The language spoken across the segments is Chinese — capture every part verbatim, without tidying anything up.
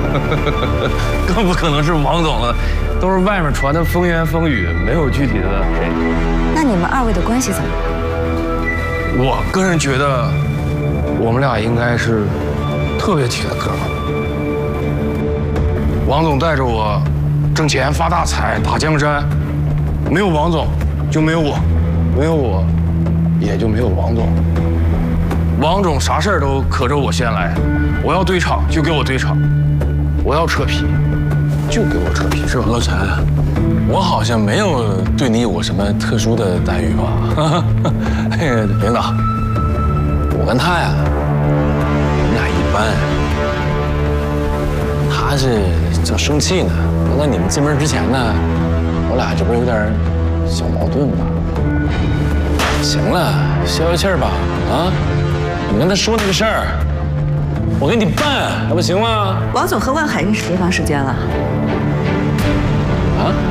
更不可能是王总了，都是外面传的风言风语，没有具体的谁。 那你们二位的关系怎么样？ 我个人觉得，我们俩应该是特别铁的哥们儿。王总带着我挣钱发大财打江山，没有王总就没有我，没有我也就没有王总。王总啥事儿都可着我先来，我要对场就给我对场，我要扯皮就给我扯皮，是吧？ 老陈，我好像没有对你有过什么特殊的待遇吧？领导，我跟他呀，我们俩一般。他是正生气呢，等到你们进门之前呢，我俩这不是有点小矛盾吗？行了，消消气儿吧，啊！你跟他说那个事儿，我给你办，还不行吗？ 王总和万海认识多长时间了？ 啊？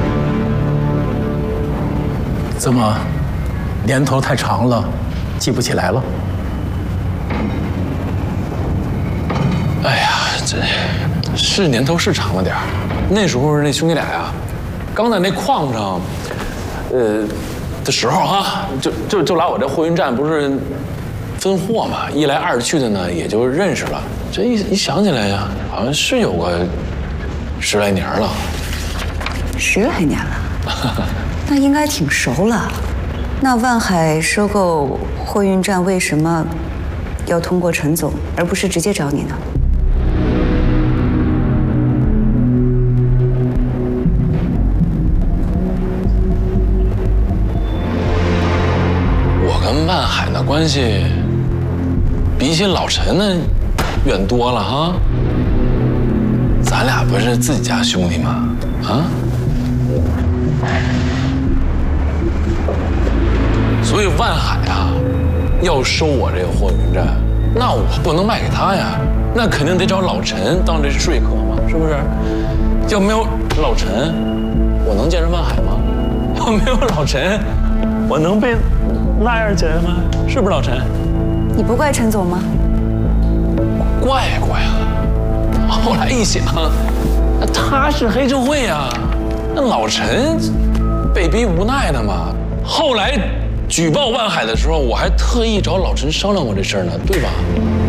怎么，年头太长了，记不起来了？ 哎呀，这是年头是长了点儿。那时候那兄弟俩呀，刚在那矿上，呃的时候哈，就就就来我这货运站不是分货嘛，一来二去的呢，也就认识了。这一一想起来呀，好像是有个十来年了。 十来年了，那应该挺熟了。那万海收购货运站为什么要通过陈总，而不是直接找你呢？ 我跟万海的关系比起老陈呢远多了哈。咱俩不是自己家兄弟吗？啊？所以万海啊，要收我这个货运站，那我不能卖给他呀，那肯定得找老陈当这说客嘛，是不是？要没有老陈，我能见着万海吗？要没有老陈，我能被那样见吗？是不是老陈？ 你不怪陈总吗？ 怪怪呀！后来一想，他是黑社会呀，那老陈被逼无奈的嘛。后来举报万海的时候，我还特意找老陈商量过这事儿呢，对吧？